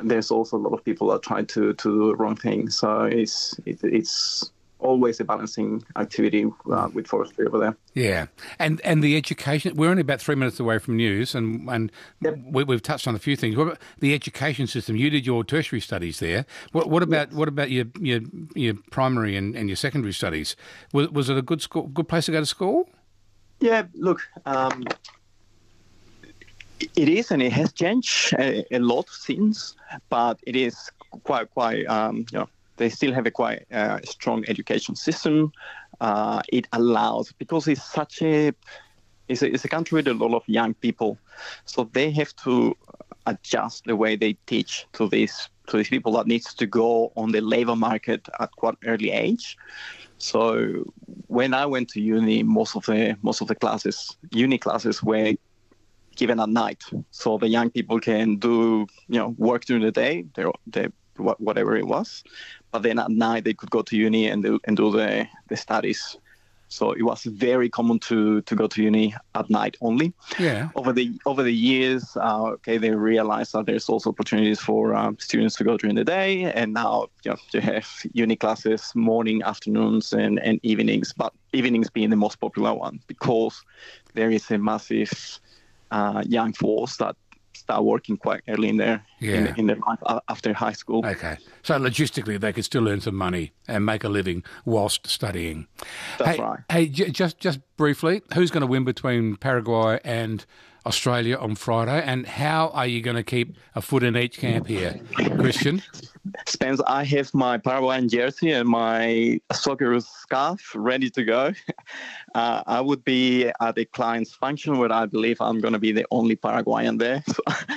there's also a lot of people that try to do the wrong thing. So it's always a balancing activity with forestry over there. Yeah, and the education. We're only about 3 minutes away from news, and Yep. we've touched on a few things. What about the education system? You did your tertiary studies there. What about your primary and your secondary studies? Was it a good place to go to school? Yeah, look, it is, and it has changed a lot since, but it is quite they still have a quite strong education system. It allows, because it's such it's a country with a lot of young people, so they have to adjust the way they teach to these people that needs to go on the labor market at quite early age. So when I went to uni, most of the uni classes were given at night, so the young people can do work during the day, whatever it was, but then at night they could go to uni and do the studies. So it was very common to go to uni at night only. Yeah. Over the years, they realized that there's also opportunities for students to go during the day, and now you have uni classes morning, afternoons, and evenings. But evenings being the most popular one, because there is a massive young force that start working quite early in their life after high school. Okay, so logistically they could still earn some money and make a living whilst studying. That's right. Hey, just briefly, who's going to win between Paraguay and Australia on Friday, and how are you going to keep a foot in each camp here, Christian? Spence, I have my Paraguayan jersey and my soccer scarf ready to go. I would be at a client's function where I believe I'm going to be the only Paraguayan there.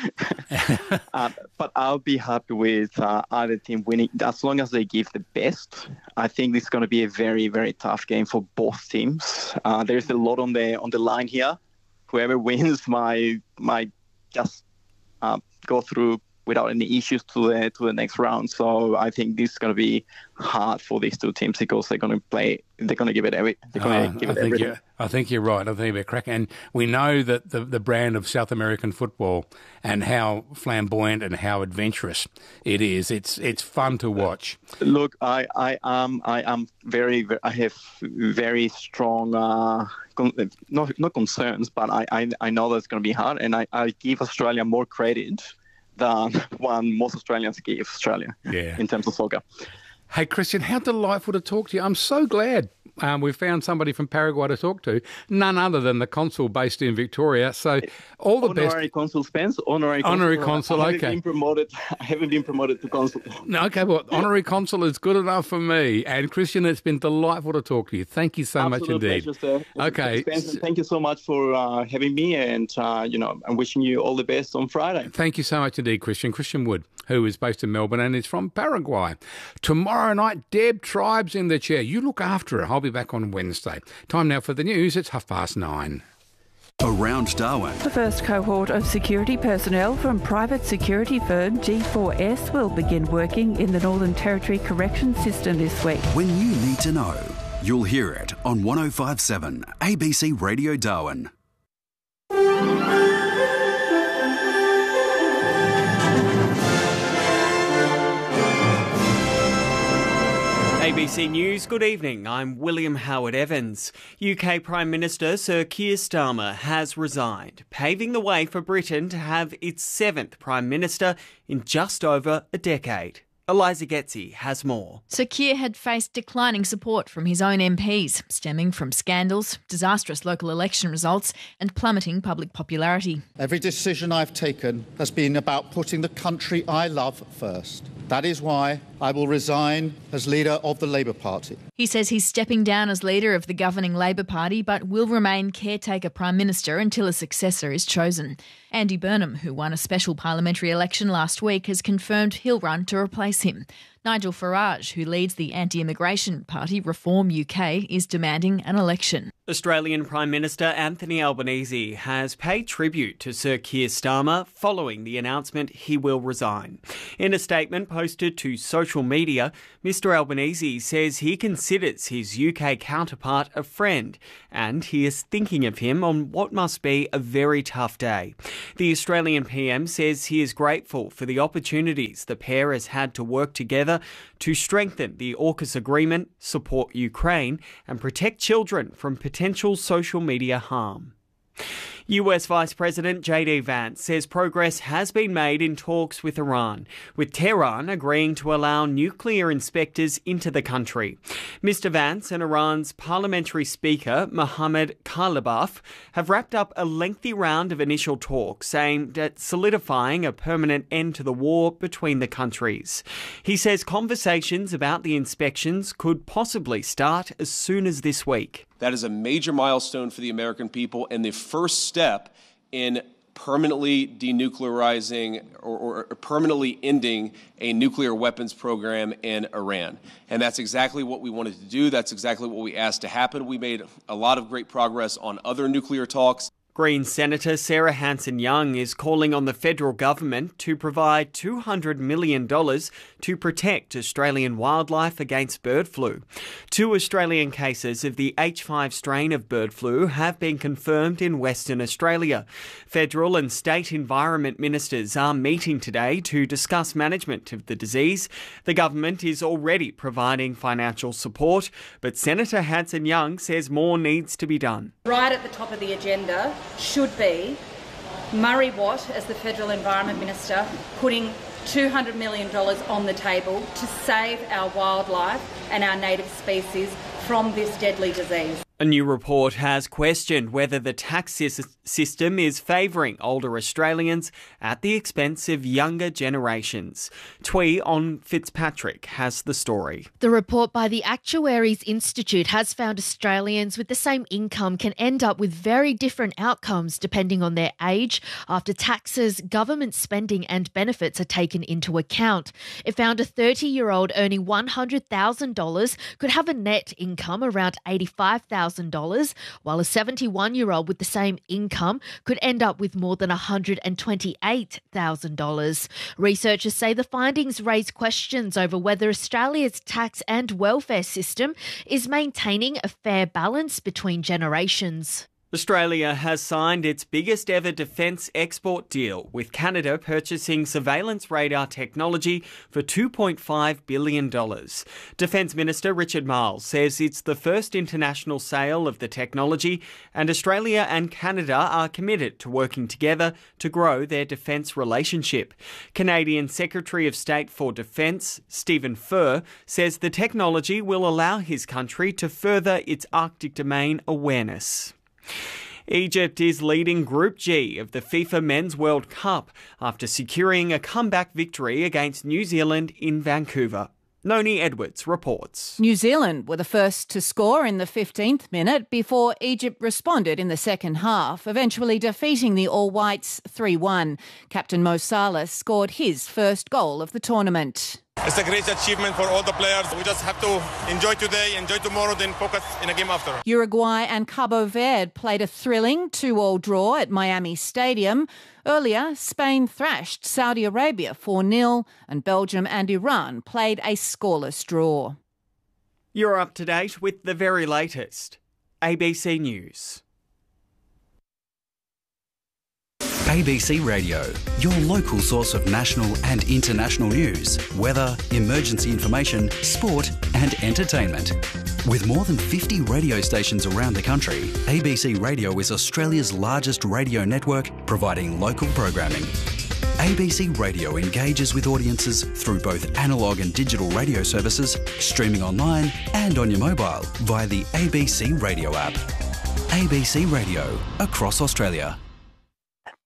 But I'll be happy with either team winning, as long as they give the best. I think this is going to be a very, very tough game for both teams. There's a lot on the line here. Whoever wins might just go through without any issues to the next round. So I think this is going to be hard for these two teams, because they're going to give it everything. I think you're right. I think they're cracking. And we know that the brand of South American football and how flamboyant and how adventurous it is. It's fun to watch. Look, I have very strong not concerns, but I know that's going to be hard, and I give Australia more credit than most Australians give Australia in terms of soccer. Hey, Christian, how delightful to talk to you. I'm so glad we found somebody from Paraguay to talk to, none other than the consul based in Victoria. So all the best. Honorary consul, Spence. Honorary consul, okay. I haven't been promoted to consul. No, okay, well, honorary consul is good enough for me. And Christian, it's been delightful to talk to you. Thank you so much indeed. Pleasure, sir. Okay. Spence, thank you so much for having me, and I'm wishing you all the best on Friday. Thank you so much indeed, Christian. Christian Wood, who is based in Melbourne and is from Paraguay. Tomorrow night, Deb Tribe's in the chair. You look after her. I'll be back on Wednesday. Time now for the news. It's 9:30. Around Darwin. The first cohort of security personnel from private security firm G4S will begin working in the Northern Territory Correction System this week. When you need to know, you'll hear it on 105.7 ABC Radio Darwin. ABC News, good evening. I'm William Howard Evans. UK Prime Minister Sir Keir Starmer has resigned, paving the way for Britain to have its 7th Prime Minister in just over a decade. Eliza Getzi has more. Sir Keir had faced declining support from his own MPs, stemming from scandals, disastrous local election results and plummeting public popularity. Every decision I've taken has been about putting the country I love first. That is why I will resign as leader of the Labour Party. He says he's stepping down as leader of the governing Labour Party, but will remain caretaker Prime Minister until a successor is chosen. Andy Burnham, who won a special parliamentary election last week, has confirmed he'll run to replace him. Nigel Farage, who leads the anti-immigration party Reform UK, is demanding an election. Australian Prime Minister Anthony Albanese has paid tribute to Sir Keir Starmer following the announcement he will resign. In a statement posted to social social media, Mr Albanese says he considers his UK counterpart a friend, and he is thinking of him on what must be a very tough day. The Australian PM says he is grateful for the opportunities the pair has had to work together to strengthen the AUKUS agreement, support Ukraine, and protect children from potential social media harm. US Vice President JD Vance says progress has been made in talks with Iran, with Tehran agreeing to allow nuclear inspectors into the country. Mr Vance and Iran's parliamentary speaker, Mohammad Khalibaf, have wrapped up a lengthy round of initial talks aimed at solidifying a permanent end to the war between the countries. He says conversations about the inspections could possibly start as soon as this week. That is a major milestone for the American people and the first step in permanently denuclearizing or permanently ending a nuclear weapons program in Iran. And that's exactly what we wanted to do. That's exactly what we asked to happen. We made a lot of great progress on other nuclear talks. Greens Senator Sarah Hanson-Young is calling on the federal government to provide $200 million to protect Australian wildlife against bird flu. 2 Australian cases of the H5 strain of bird flu have been confirmed in Western Australia. Federal and state environment ministers are meeting today to discuss management of the disease. The government is already providing financial support, but Senator Hanson-Young says more needs to be done. Right at the top of the agenda should be Murray Watt, as the Federal Environment Minister, putting $200 million on the table to save our wildlife and our native species from this deadly disease. A new report has questioned whether the tax system is favouring older Australians at the expense of younger generations. Twee on Fitzpatrick has the story. The report by the Actuaries Institute has found Australians with the same income can end up with very different outcomes depending on their age after taxes, government spending and benefits are taken into account. It found a 30-year-old earning $100,000 could have a net income around $85,000, while a 71-year-old with the same income could end up with more than $128,000. Researchers say the findings raise questions over whether Australia's tax and welfare system is maintaining a fair balance between generations. Australia has signed its biggest ever defence export deal, with Canada purchasing surveillance radar technology for $2.5 billion. Defence Minister Richard Marles says it's the first international sale of the technology, and Australia and Canada are committed to working together to grow their defence relationship. Canadian Secretary of State for Defence, Stephen Furr, says the technology will allow his country to further its Arctic domain awareness. Egypt is leading Group G of the FIFA Men's World Cup after securing a comeback victory against New Zealand in Vancouver. Noni Edwards reports. New Zealand were the first to score in the 15th minute before Egypt responded in the second half, eventually defeating the All Whites 3-1. Captain Mo Salah scored his first goal of the tournament. It's a great achievement for all the players. We just have to enjoy today, enjoy tomorrow, then focus in a game after. Uruguay and Cabo Verde played a thrilling 2-2 draw at Miami Stadium. Earlier, Spain thrashed Saudi Arabia 4-0 and Belgium and Iran played a scoreless draw. You're up to date with the very latest. ABC News. ABC Radio, your local source of national and international news, weather, emergency information, sport and entertainment. With more than 50 radio stations around the country, ABC Radio is Australia's largest radio network providing local programming. ABC Radio engages with audiences through both analogue and digital radio services, streaming online and on your mobile via the ABC Radio app. ABC Radio, across Australia.